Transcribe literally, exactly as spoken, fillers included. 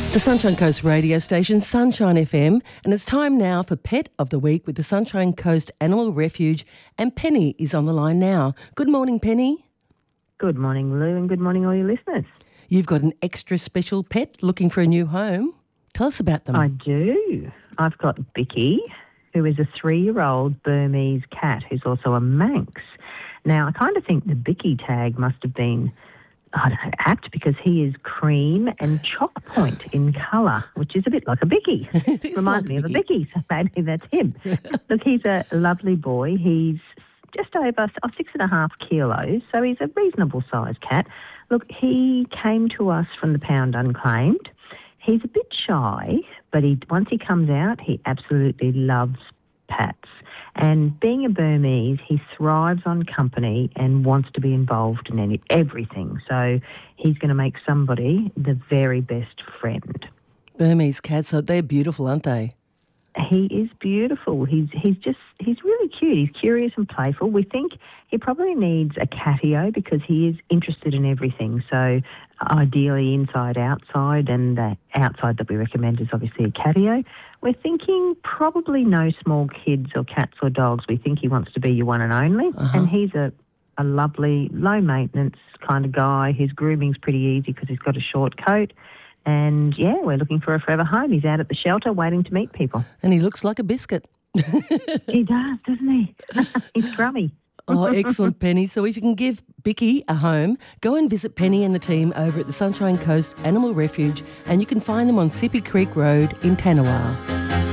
The Sunshine Coast radio station, Sunshine F M, and it's time now for Pet of the Week with the Sunshine Coast Animal Refuge, and Penny is on the line now. Good morning, Penny. Good morning, Lou, and good morning, all your listeners. You've got an extra special pet looking for a new home. Tell us about them. I do. I've got Bicky, who is a three-year-old Burmese cat who's also a Manx. Now, I kind of think the Bicky tag must have been, I don't know, apt because he is cream and chalk point in colour, which is a bit like a Bicky. Reminds like me a of a Bicky. Bicky, so maybe that's him. Look, he's a lovely boy. He's just over oh, six and a half kilos, so he's a reasonable sized cat. Look, he came to us from the pound unclaimed. He's a bit shy, but he once he comes out, he absolutely loves pats. And being a Burmese, he thrives on company and wants to be involved in any, everything. So he's going to make somebody the very best friend. Burmese cats, so they're beautiful, aren't they? He is beautiful. He's he's just he's really cute. He's curious and playful. We think he probably needs a catio because he is interested in everything. So ideally inside, outside, and the outside that we recommend is obviously a catio. We're thinking probably no small kids or cats or dogs. We think he wants to be your one and only. Uh-huh. And he's a, a lovely, low maintenance kind of guy. His grooming's pretty easy because he's got a short coat. And, yeah, we're looking for a forever home. He's out at the shelter waiting to meet people. And he looks like a biscuit. He does, doesn't he? He's scrummy. Oh, excellent, Penny. So if you can give Bicky a home, go and visit Penny and the team over at the Sunshine Coast Animal Refuge, and you can find them on Sippy Creek Road in Tanawar.